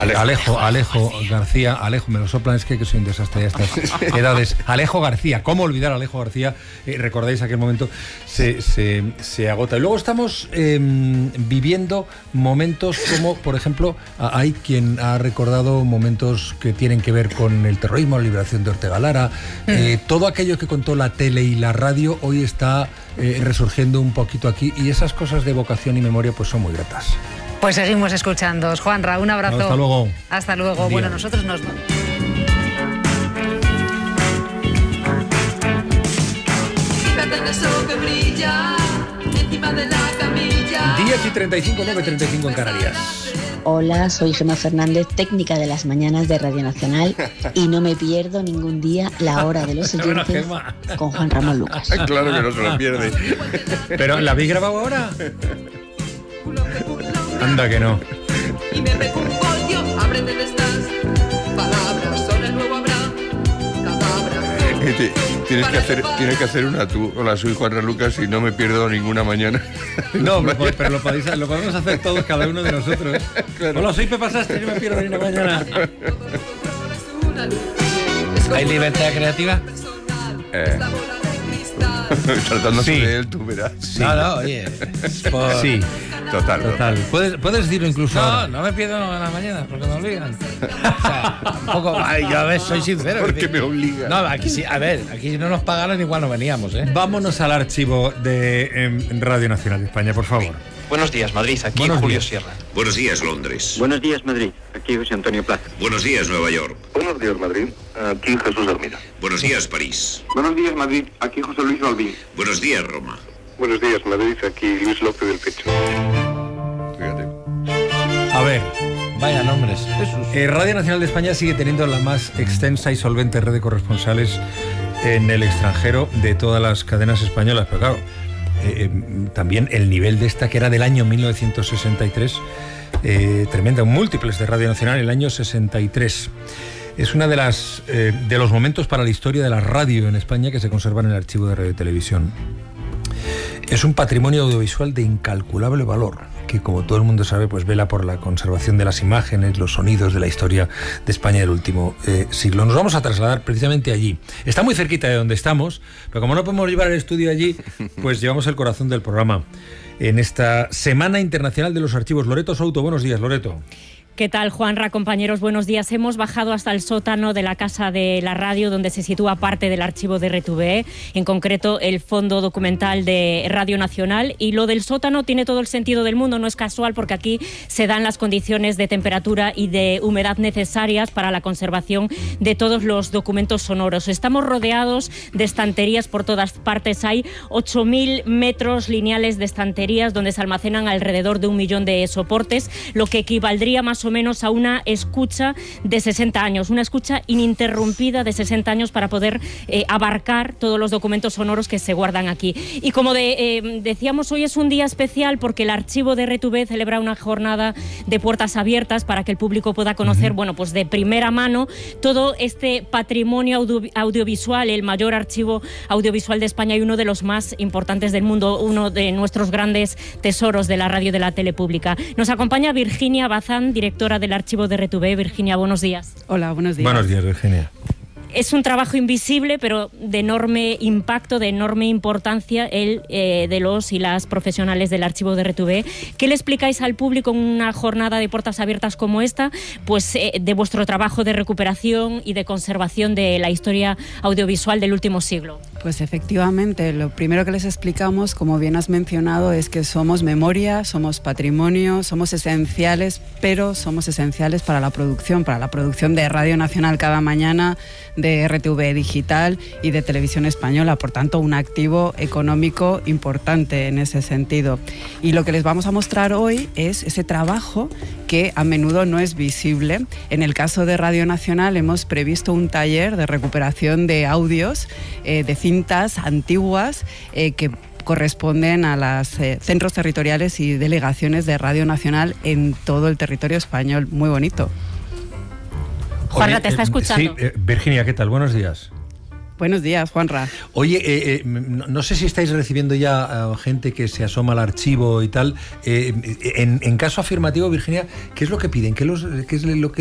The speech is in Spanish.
Alejo García, me lo soplan, es que soy un desastre a estas edades. Alejo García, ¿cómo olvidar a Alejo García? Recordáis aquel momento, se agota. Y luego estamos viviendo momentos como, por ejemplo, hay quien ha recordado momentos que tienen que ver con el terrorismo, la liberación de Ortega Lara. Todo aquello que contó la tele y la radio hoy está resurgiendo un poquito aquí, y esas cosas de vocación y memoria pues son muy gratas. Pues seguimos escuchando. Juanra, un abrazo. Hasta luego. Hasta luego. Bueno, nosotros nos... 10:35, 9:35 en Canarias. Hola, soy Gemma Fernández, técnica de las mañanas de Radio Nacional, y no me pierdo ningún día la hora de los oyentes con Juan Ramón Lucas. Claro que no se lo pierde. ¿Pero la habéis grabado ahora? Anda que no. Y me recompongo, aprende de estas palabras, son el nuevo habrá, Tienes que hacer una tú. Hola, soy Juan Ramón Lucas y no me pierdo ninguna mañana. No, pero lo podemos hacer todos, cada uno de nosotros. Claro. Hola, soy Pepa Sastre y no me pierdo ni una mañana. ¿Hay libertad creativa? Tratándose de él, tú verás. Sí. No, oye. Sí. Total. Puedes decirlo incluso. No me pierdo en las mañanas porque me obligan. O sea, tampoco. Yo a ver, soy sincero. ¿Por qué me obligan? No, aquí sí. A ver, aquí no nos pagaron, igual no veníamos, ¿eh? Vámonos al archivo de Radio Nacional de España, por favor. Buenos días, Madrid. Aquí Julio Sierra. Buenos días, Londres. Buenos días, Madrid. Aquí José Antonio Plaza. Buenos días, Nueva York. Buenos días, Madrid. Aquí Jesús Armida. Buenos días, París. Buenos días, Madrid. Aquí José Luis Balbín. Buenos días, Roma. Buenos días, Madrid. Aquí Luis López del Pecho. Fíjate. A ver. Vaya nombres. Radio Nacional de España sigue teniendo la más extensa y solvente red de corresponsales en el extranjero de todas las cadenas españolas, pero claro, también el nivel de esta, que era del año 1963, tremenda, múltiples de Radio Nacional, el año 63. Es una de los momentos para la historia de la radio en España que se conserva en el archivo de Radio y Televisión. Es un patrimonio audiovisual de incalculable valor, que, como todo el mundo sabe, pues vela por la conservación de las imágenes, los sonidos de la historia de España del último siglo. Nos vamos a trasladar precisamente allí. Está muy cerquita de donde estamos, pero como no podemos llevar el estudio allí, pues llevamos el corazón del programa en esta Semana Internacional de los Archivos. Loreto Souto, buenos días, Loreto. ¿Qué tal, Juanra? Compañeros, buenos días. Hemos bajado hasta el sótano de la Casa de la Radio, donde se sitúa parte del archivo de RTV, en concreto el Fondo Documental de Radio Nacional. Y lo del sótano tiene todo el sentido del mundo, no es casual, porque aquí se dan las condiciones de temperatura y de humedad necesarias para la conservación de todos los documentos sonoros. Estamos rodeados de estanterías por todas partes. Hay 8.000 metros lineales de estanterías donde se almacenan alrededor de 1 millón de soportes, lo que equivaldría más o menos a una escucha de 60 años, una escucha ininterrumpida de 60 años para poder abarcar todos los documentos sonoros que se guardan aquí. Y como decíamos, hoy es un día especial porque el archivo de RTV celebra una jornada de puertas abiertas para que el público pueda conocer, bueno, pues de primera mano todo este patrimonio audiovisual, el mayor archivo audiovisual de España y uno de los más importantes del mundo, uno de nuestros grandes tesoros de la radio y de la tele pública. Nos acompaña Virginia Bazán, directora del archivo de RTV. Virginia, buenos días. Hola, buenos días. Buenos días, Virginia. Es un trabajo invisible, pero de enorme impacto, de enorme importancia, el de los y las profesionales del archivo de RTV. ¿Qué le explicáis al público en una jornada de puertas abiertas como esta? Pues de vuestro trabajo de recuperación y de conservación de la historia audiovisual del último siglo. Pues efectivamente, lo primero que les explicamos, como bien has mencionado, es que somos memoria, somos patrimonio, somos esenciales, pero somos esenciales para la producción de Radio Nacional cada mañana, de RTV Digital y de Televisión Española, por tanto un activo económico importante en ese sentido. Y lo que les vamos a mostrar hoy es ese trabajo que a menudo no es visible. En el caso de Radio Nacional hemos previsto un taller de recuperación de audios, de cintas antiguas que corresponden a los centros territoriales y delegaciones de Radio Nacional en todo el territorio español. Muy bonito. Juanra, te está escuchando. Sí, Virginia, ¿qué tal? Buenos días. Buenos días, Juanra. Oye, no sé si estáis recibiendo ya gente que se asoma al archivo y tal. En caso afirmativo, Virginia, ¿qué es lo que piden? ¿Qué es lo que